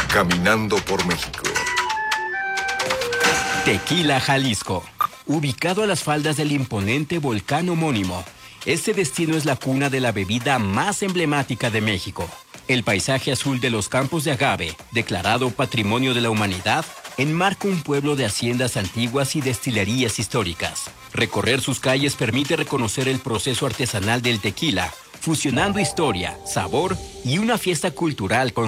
Caminando por México. Tequila, Jalisco. Ubicado a las faldas del imponente volcán homónimo, este destino es la cuna de la bebida más emblemática de México. El paisaje azul de los campos de agave, declarado Patrimonio de la Humanidad, enmarca un pueblo de haciendas antiguas y destilerías históricas. Recorrer sus calles permite reconocer el proceso artesanal del tequila, fusionando historia, sabor y una fiesta cultural con